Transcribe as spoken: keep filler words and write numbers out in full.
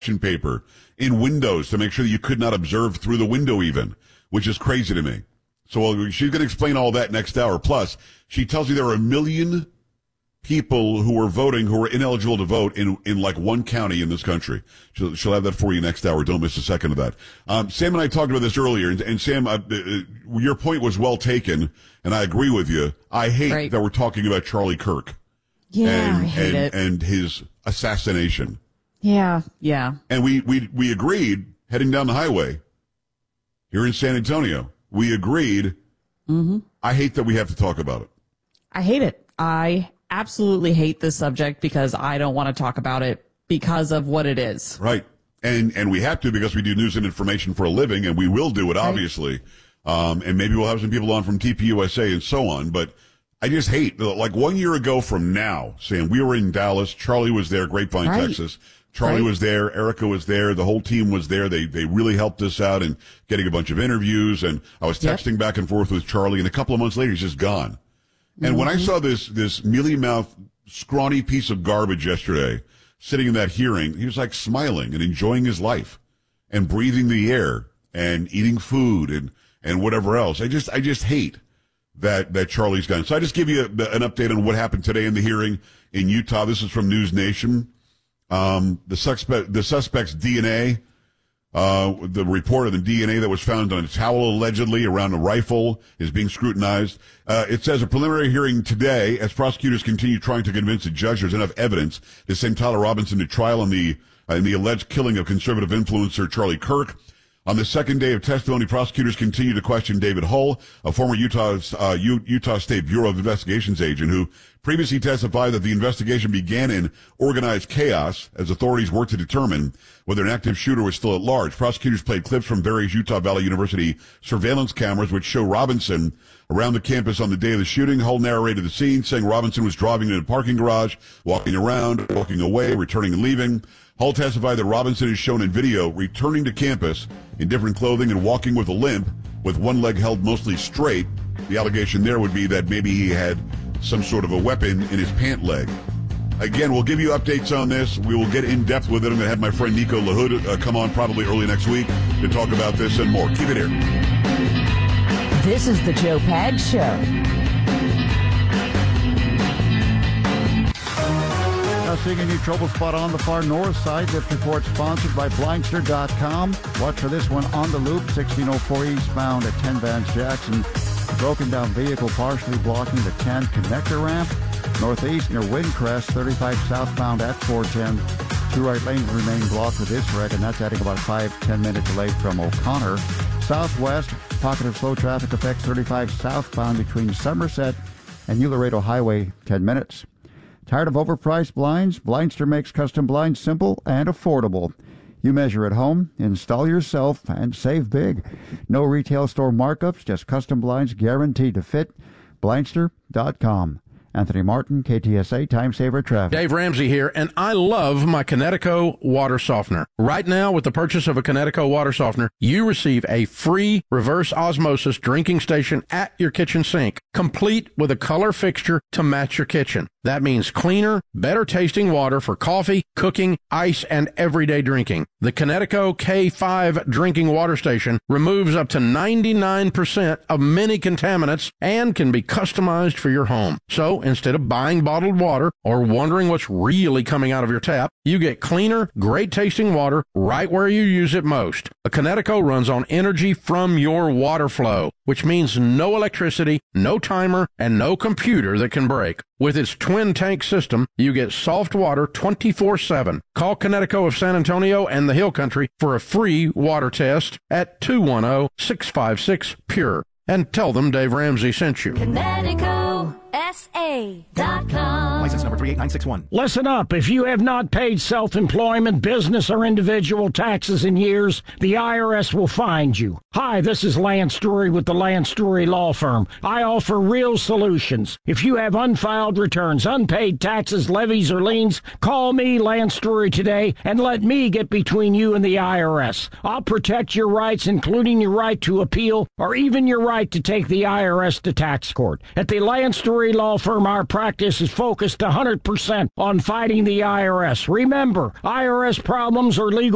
paper in windows to make sure that you could not observe through the window even, which is crazy to me. So well, she's going to explain all that next hour. Plus, she tells you there are a million people who are voting who are ineligible to vote in, in like one county in this country. She'll, she'll have that for you next hour. Don't miss a second of that. Um, Sam and I talked about this earlier, and, and Sam, uh, uh, your point was well taken, and I agree with you. I hate right. that we're talking about Charlie Kirk. Yeah, and, I hate and, it. And his assassination. Yeah, yeah. And we, we, we agreed, heading down the highway here in San Antonio, we agreed, mm-hmm. I hate that we have to talk about it. I hate it. I absolutely hate this subject because I don't want to talk about it because of what it is. Right. And and we have to because we do news and information for a living, and we will do it, obviously. Right. Um, and maybe we'll have some people on from T P U S A and so on. But I just hate, like one year ago from now, Sam, we were in Dallas. Charlie was there, Grapevine, right. Texas. Charlie right. was there. Erica was there. The whole team was there. They they really helped us out in getting a bunch of interviews. And I was texting yep. back and forth with Charlie. And a couple of months later, he's just gone. And mm-hmm. when I saw this this mealy-mouthed, scrawny piece of garbage yesterday sitting in that hearing, he was like smiling and enjoying his life and breathing the air and eating food and, and whatever else. I just I just hate that that Charlie's gone. So I just give you a, an update on what happened today in the hearing in Utah. This is from News Nation. Um, the suspect, the suspect's D N A, uh, the report of the D N A that was found on a towel allegedly around a rifle is being scrutinized. Uh, it says a preliminary hearing today as prosecutors continue trying to convince the judge there's enough evidence to send Tyler Robinson to trial in the, uh, in the alleged killing of conservative influencer Charlie Kirk. On the second day of testimony, prosecutors continue to question David Hull, a former Utah, uh, U- Utah State Bureau of Investigations agent who previously testified that the investigation began in organized chaos as authorities worked to determine whether an active shooter was still at large. Prosecutors played clips from various Utah Valley University surveillance cameras which show Robinson around the campus on the day of the shooting. Hull narrated the scene, saying Robinson was driving in a parking garage, walking around, walking away, returning and leaving. Hull testified that Robinson is shown in video returning to campus in different clothing and walking with a limp, with one leg held mostly straight. The allegation there would be that maybe he had some sort of a weapon in his pant leg. Again, we'll give you updates on this. We will get in depth with it. I'm going to have my friend Nico LaHood uh, come on probably early next week to talk about this and more. Keep it here. This is the Joe Pags Show. Now seeing a new trouble spot on the far north side. This report sponsored by Blindster dot com. Watch for this one on the loop, sixteen oh four eastbound at ten Vance Jackson. Broken down vehicle partially blocking the ten connector ramp. Northeast near Windcrest, thirty-five southbound at four ten. Two right lanes remain blocked with this wreck, and that's adding about a five to ten minute delay from O'Connor. Southwest, pocket of slow traffic affects thirty-five southbound between Somerset and New Laredo Highway, ten minutes. Tired of overpriced blinds? Blindster makes custom blinds simple and affordable. You measure at home, install yourself, and save big. No retail store markups, just custom blinds guaranteed to fit. Blindster dot com. Anthony Martin, K T S A Time Saver Traffic. Dave Ramsey here, and I love my Connecticut water softener. Right now, with the purchase of a Connecticut water softener, you receive a free reverse osmosis drinking station at your kitchen sink, complete with a color fixture to match your kitchen. That means cleaner, better tasting water for coffee, cooking, ice, and everyday drinking. The Connecticut K five drinking water station removes up to ninety-nine percent of many contaminants and can be customized for your home. So instead of buying bottled water or wondering what's really coming out of your tap, you get cleaner, great tasting water right where you use it most. A Connecticut runs on energy from your water flow, which means no electricity, no timer, and no computer that can break. With its twin tank system, you get soft water twenty-four seven. Call Connecticut of San Antonio and the Hill Country for a free water test at two one zero, six five six, P U R E and tell them Dave Ramsey sent you. Connecticut S A dot com. License number three eight nine six one. Listen up. If you have not paid self-employment, business, or individual taxes in years, the I R S will find you. Hi, this is Lance Story with the Lance Story Law Firm. I offer real solutions. If you have unfiled returns, unpaid taxes, levies, or liens, call me, Lance Story, today and let me get between you and the I R S. I'll protect your rights, including your right to appeal or even your right to take the I R S to tax court. At the Lance Story Law Firm, our practice is focused one hundred percent on fighting the I R S. Remember, I R S problems are legal